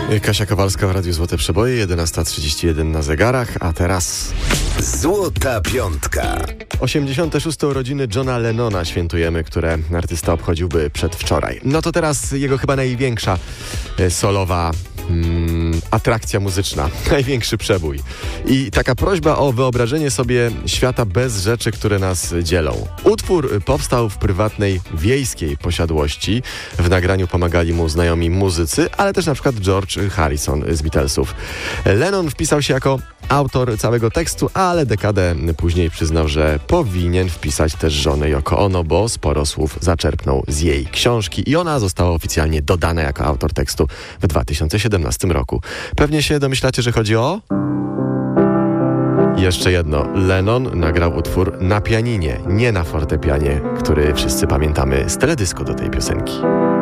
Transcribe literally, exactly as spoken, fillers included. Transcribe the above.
Kasia Kowalska w Radiu Złote Przeboje, jedenasta trzydzieści jeden na zegarach, a teraz... Złota Piątka. osiemdziesiąte szóste urodziny Johna Lennona świętujemy, które artysta obchodziłby przedwczoraj. No to teraz jego chyba największa e, solowa mm, atrakcja muzyczna, największy przebój. I taka prośba o wyobrażenie sobie świata bez rzeczy, które nas dzielą. Utwór powstał w prywatnej, wiejskiej posiadłości. W nagraniu pomagali mu znajomi muzycy, ale też na przykład George Harrison z Beatlesów. Lennon wpisał się jako autor całego tekstu, ale dekadę później przyznał, że powinien wpisać też żonę Yoko Ono, bo sporo słów zaczerpnął z jej książki i ona została oficjalnie dodana jako autor tekstu w dwa tysiące siedemnastym roku. Pewnie się domyślacie, że chodzi o... Jeszcze jedno. Lennon nagrał utwór na pianinie, nie na fortepianie, który wszyscy pamiętamy z teledysku do tej piosenki.